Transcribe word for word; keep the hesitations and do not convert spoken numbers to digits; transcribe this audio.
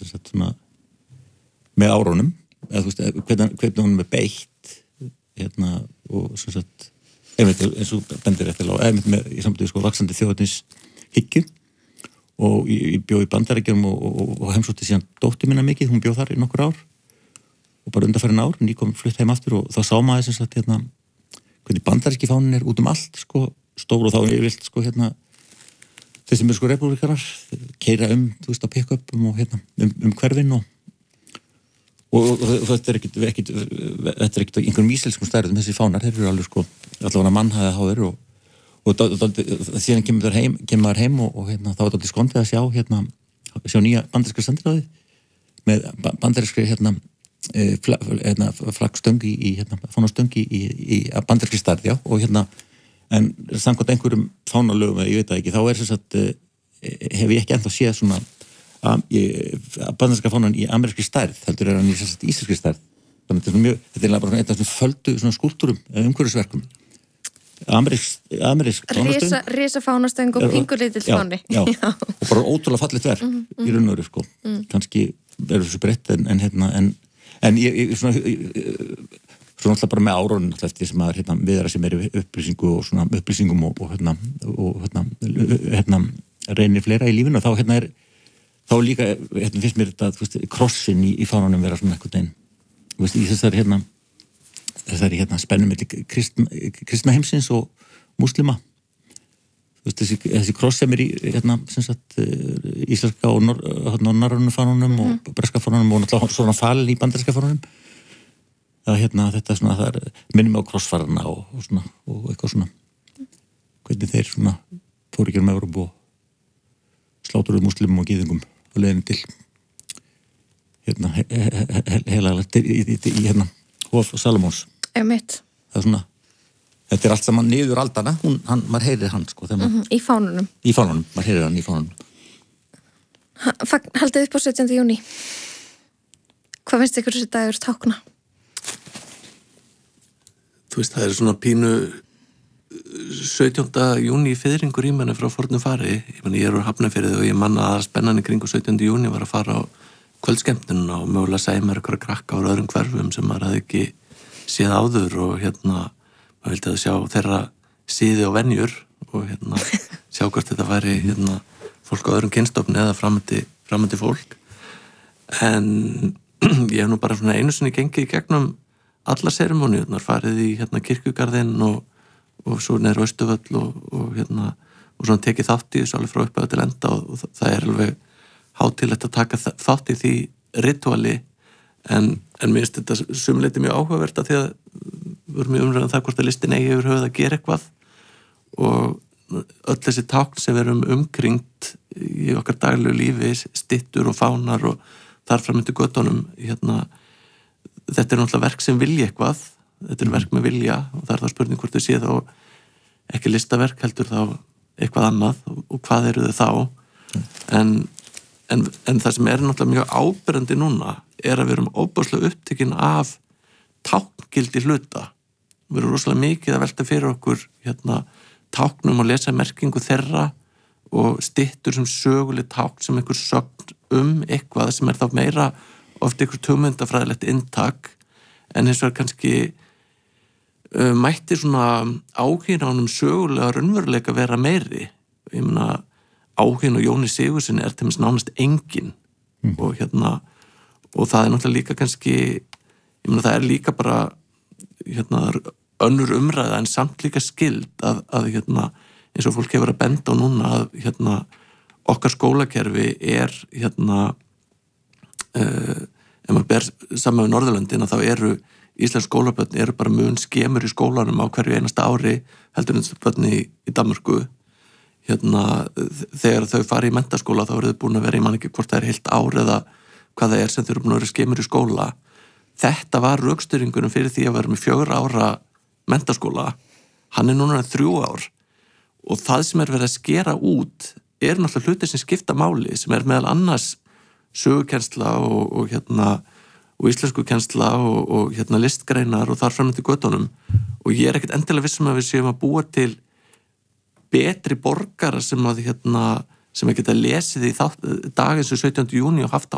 sem sagt svona með árunum, eða þú veist, hvernig, hvernig hún er beitt, hérna, og sem sagt, einmitt, eins og bendir eftir lá, einmitt með, í samtöðu sko, vaxandi þjóðarnis hyggju, og ég bjó í Bandaríkjunum og, og, og heimsótti síðan dóttur mína mikið, hún bjó þar í nokkur ár, og bara undanfærin ár, en ég kom flutt heim aftur og þá sá maður sem sagt, hérna, hvernig bandaríski fánin er út um allt, sko, stór og þá er vilt, sko, hérna, þeir sem eru sko repúblikanar, keyra um, þú veist, á pick-upum og hérna, um, um hverfin og Og, og, og þetta er ekkit, ekkit þetta er ekkit einhverjum íslenskum stærðum þessi fánar, þeir eru alveg sko allavega mannhæða háður og, og da, da, da, síðan kemur það heim, kemur maður heim og, og hérna, þá er þetta skondið að sjá hérna, sjá nýja bandaríska sendiráði með bandarískri hérna, fla, hérna flaggstöng í, í hérna, fánastöng í, í, í bandarískri stærð, já, og hérna en samkvæmt einhverjum fánalögum, ég veit það ekki, þá er þess að hef ég ekki ennþá séð svona að bandaríska fánan í amerískri stærð heldur er hann í íslenskri stærð þannig að þetta er mjög, þetta er bara einn af svona földu svona skúltúrum, umhverfisverkum amerísk amerísk Risa, risa fánastöng og pingulítill fáni já, já, og bara ótrúlega fallegt verk mm, mm. í raun og veru sko mm. kannski er þessu breytt en, en hérna en, en ég, ég svona svona alltaf bara með árunum alltaf eftir sem að hérna viðra sem er upplýsingu og svona upplýsingum og, og hérna og hérna, hérna reynir fleira í lífinu og þá hérna er þá líka, hérna finnst mér þetta, þú veist, krossin í, í fánunum vera svona eitthvað einn, þú veist, í þessari hérna, þessari hérna spennum milli kristna, kristna heimsins og múslima. Þú veist, þessi, þessi kross sem er í, hérna, sem sagt, íslenska og nor, hérna, norrænu fánunum mm. og breska fánunum og náttúrulega svona falin í bandaríska fánunum. Það, hérna, þetta er svona, það er minnum á krossfarana og, og svona, og eitthvað svona, hvernig þeir svona fóru ekki um Evrópu og sláturuðu múslimum og gyðingum og leiðin til hérna heilaglegt í, í, í hérna Hof Salomons Emitt. Það er svona þetta er allt saman niður aldana hún, hann, maður heyrir hann sko mm -hmm. í fánunum í fánunum, maður heyrir hann í fánunum ha, Haldið upp á sautjánda júní hvað finnst ykkur þessi dagur tákna? Þú veist, það er svona pínu sautjánda júní fiðringur í manni frá fornu fari ég, meni, ég er úr Hafnarfirði og ég manna að spennan í kringu sautjánda júní var að fara á kvöldskemmtununa og mögulega segja mér eitthvað krakka á öðrum hverfum sem maður hafði ekki séð áður og hérna maður vildi að sjá þeirra síði og venjur og hérna sjá hvort þetta væri hérna fólk á öðrum kynstofni eða framandi, framandi fólk en ég hef nú bara svona einu sinni gengið í gegnum allar serimóniurnar, farið í hérna kirkjugarðinn og og svo neður Austuvöll og, og hérna og svona tekið þátt í þessu alveg frá upphæðu til enda og, og það er alveg hátíðlegt að taka þátt í því rituali en, en mér finnst þetta sumleiti mjög áhugavert að því að við erum í umræðan það hvort að listin eigi yfir höfuð að gera eitthvað og öll þessi tákn sem við erum umkringt í okkar daglegu lífi styttur og fánar og þar fram undir göttunum hérna, þetta er náttúrulega verk sem vilja eitthvað þetta er verk með vilja og það er þá spurning hvort þau sé þá ekki listaverk heldur þá eitthvað annað og, og hvað eru þau þá en, en, en það sem er náttúrulega mjög áberandi núna er að við erum óbáslega upptekinn af tákngildi hluta við erum rosalega mikið að velta fyrir okkur hérna, táknum og lesa merkingu þeirra og styttur sem söguleg tákn sem einhver sögn um eitthvað sem er þá meira oft einhver hugmyndafræðilegt inntak en hins vegar kannski Uh, mætti svona áhugin á honum sögulega raunveruleika vera meiri ég meina áhugin á Jóni Sigurðssyni er til þess nánast engin mm. og hérna og það er náttúrulega líka kannski ég meina það er líka bara hérna önnur umræða en samt líka skild að, að hérna eins og fólk hefur að benda á núna að hérna okkar skólakerfi er hérna uh, ef maður ber saman með Norðurlöndin að þá eru íslensk skólabörn eru bara mun skemur í skólanum á hverju einasta ári heldur en börn í, í Danmörku hérna þegar þau fari í menntaskóla þá eru þau búin að vera, ég man ekki hvort það er heilt ár eða hvað það er sem þau eru búin að vera skemur í skóla þetta var rökstuðningurinn fyrir því að vera með fjögur ára menntaskóla hann er núna þrjú ár og það sem er verið að skera út er náttúrulega hlutir sem skipta máli sem er meðal annars sögukennsla og, og hérna og íslensku kennsla og, og hérna listgreinar og þar fram til göttunum og ég er ekkert endilega vissum að við séum að búa til betri borgara sem að hérna sem að geta lesið í þátt, dag eins og sautjánda júní og haft